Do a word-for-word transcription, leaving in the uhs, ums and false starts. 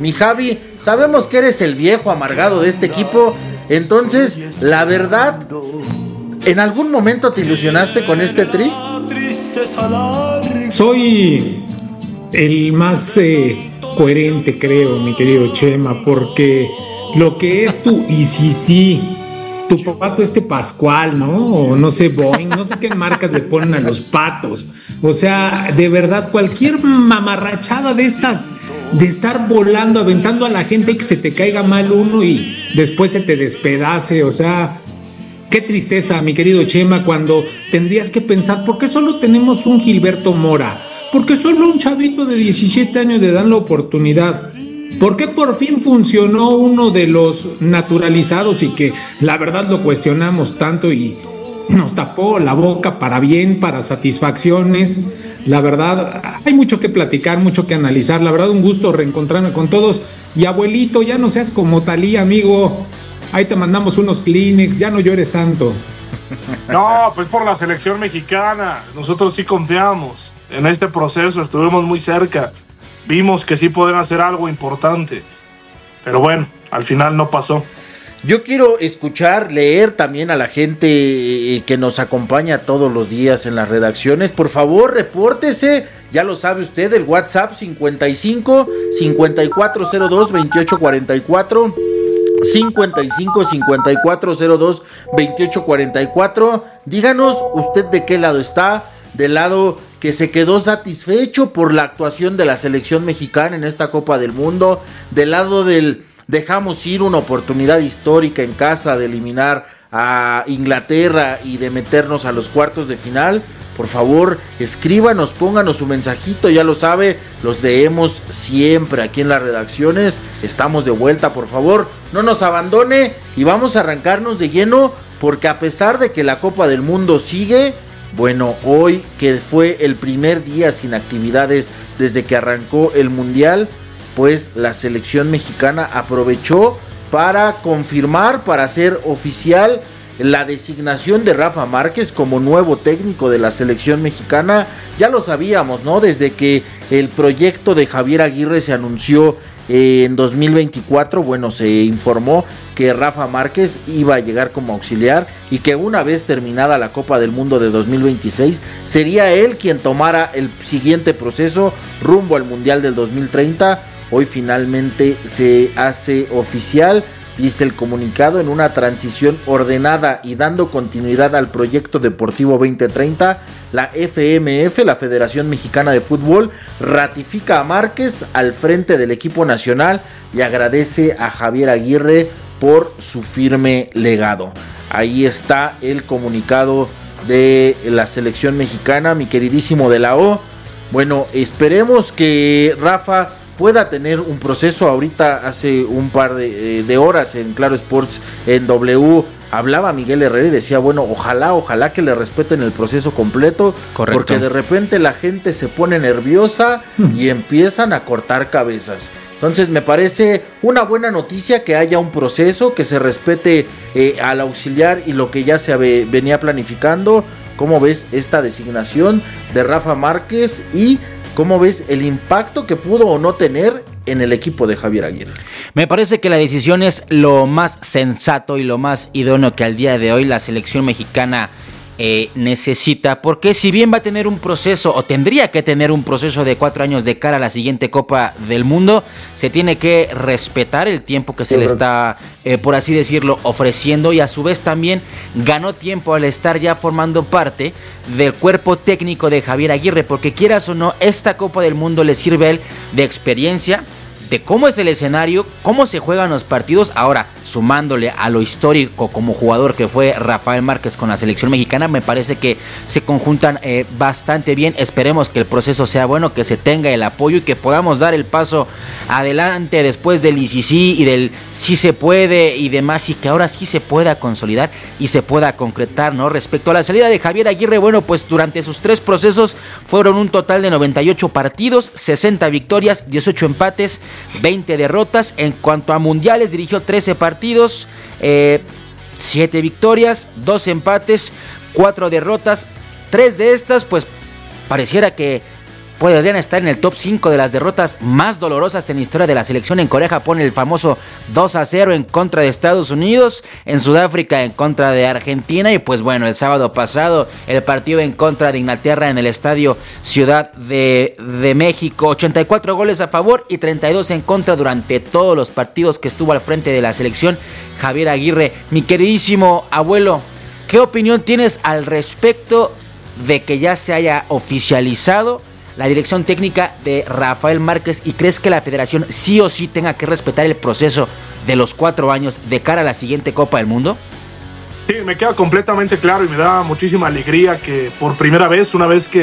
mi Javi, sabemos que eres el viejo amargado de este equipo, entonces, la verdad, ¿en algún momento te ilusionaste con este tri? Soy el más eh, coherente, creo, mi querido Chema, porque lo que es tu y sí, sí, tu pato este Pascual, ¿no? O no sé, Boeing, no sé qué marcas le ponen a los patos. O sea, de verdad, cualquier mamarrachada de estas, de estar volando, aventando a la gente y que se te caiga mal uno y después se te despedace, o sea, qué tristeza, mi querido Chema, cuando tendrías que pensar, ¿por qué solo tenemos un Gilberto Mora? Porque solo un chavito de diecisiete años le dan la oportunidad. ¿Por qué por fin funcionó uno de los naturalizados y que la verdad lo cuestionamos tanto y nos tapó la boca para bien, para satisfacciones? La verdad, hay mucho que platicar, mucho que analizar. La verdad, un gusto reencontrarme con todos. Y abuelito, ya no seas como Talí, amigo. Ahí te mandamos unos Kleenex, ya no llores tanto. No, pues por la selección mexicana. Nosotros sí confiamos. En este proceso estuvimos muy cerca. Vimos que sí pueden hacer algo importante. Pero bueno, al final no pasó. Yo quiero escuchar, leer también a la gente que nos acompaña todos los días en las redacciones. Por favor, repórtese. Ya lo sabe usted, el WhatsApp cincuenta y cinco, cincuenta y cuatro cero dos, veintiocho cuarenta y cuatro. cincuenta y cinco, cincuenta y cuatro cero dos, veintiocho cuarenta y cuatro. Díganos usted de qué lado está. Del lado que se quedó satisfecho por la actuación de la selección mexicana en esta Copa del Mundo, del lado del dejamos ir una oportunidad histórica en casa de eliminar a Inglaterra y de meternos a los cuartos de final. Por favor, escríbanos, pónganos su mensajito, ya lo sabe, los leemos siempre aquí en las redacciones. Estamos de vuelta, por favor, no nos abandone y vamos a arrancarnos de lleno, porque a pesar de que la Copa del Mundo sigue, bueno, hoy que fue el primer día sin actividades desde que arrancó el Mundial, pues la selección mexicana aprovechó para confirmar, para hacer oficial la designación de Rafa Márquez como nuevo técnico de la selección mexicana. Ya lo sabíamos, ¿no? Desde que el proyecto de Javier Aguirre se anunció eh, en dos mil veinticuatro, bueno, se informó que Rafa Márquez iba a llegar como auxiliar y que una vez terminada la Copa del Mundo de dos mil veintiséis, sería él quien tomara el siguiente proceso rumbo al Mundial del dos mil treinta. Hoy finalmente se hace oficial, dice el comunicado, en una transición ordenada y dando continuidad al proyecto deportivo veinte treinta, la F M F, la Federación Mexicana de Fútbol, ratifica a Márquez al frente del equipo nacional y agradece a Javier Aguirre por su firme legado. Ahí está el comunicado de la selección mexicana, mi queridísimo de la O. Bueno, esperemos que Rafa pueda tener un proceso. Ahorita hace un par de, de horas en Claro Sports en W hablaba Miguel Herrera y decía, bueno, ojalá, ojalá que le respeten el proceso completo. Correcto. Porque de repente la gente se pone nerviosa y empiezan a cortar cabezas. Entonces me parece una buena noticia que haya un proceso, que se respete eh, al auxiliar y lo que ya se ve, venía planificando. ¿Cómo ves esta designación de Rafa Márquez y cómo ves el impacto que pudo o no tener en el equipo de Javier Aguirre? Me parece que la decisión es lo más sensato y lo más idóneo que al día de hoy la selección mexicana eh, necesita, porque si bien va a tener un proceso, o tendría que tener un proceso de cuatro años de cara a la siguiente Copa del Mundo, se tiene que respetar el tiempo que se le está, eh, por así decirlo, ofreciendo, y a su vez también ganó tiempo al estar ya formando parte del cuerpo técnico de Javier Aguirre, porque quieras o no, esta Copa del Mundo le sirve a él de experiencia, de cómo es el escenario, cómo se juegan los partidos. Ahora, sumándole a lo histórico como jugador que fue Rafael Márquez con la selección mexicana, me parece que se conjuntan eh, bastante bien. Esperemos que el proceso sea bueno, que se tenga el apoyo y que podamos dar el paso adelante después del I C C y del sí se puede y demás, y que ahora sí se pueda consolidar y se pueda concretar, ¿no? Respecto a la salida de Javier Aguirre, bueno, pues durante sus tres procesos fueron un total de noventa y ocho partidos, sesenta victorias, dieciocho empates, veinte derrotas. En cuanto a mundiales, dirigió trece partidos, eh, siete victorias, dos empates, cuatro derrotas. Tres de estas, pues pareciera que podrían estar en el top cinco de las derrotas más dolorosas en la historia de la selección. En Corea, Japón, el famoso dos a cero en contra de Estados Unidos, en Sudáfrica en contra de Argentina, y pues bueno, el sábado pasado el partido en contra de Inglaterra en el Estadio Ciudad de, de México, ochenta y cuatro goles a favor y treinta y dos en contra durante todos los partidos que estuvo al frente de la selección Javier Aguirre. Mi queridísimo abuelo, ¿qué opinión tienes al respecto de que ya se haya oficializado la dirección técnica de Rafael Márquez, y crees que la federación sí o sí tenga que respetar el proceso de los cuatro años de cara a la siguiente Copa del Mundo? Sí, me queda completamente claro y me da muchísima alegría que por primera vez, una vez que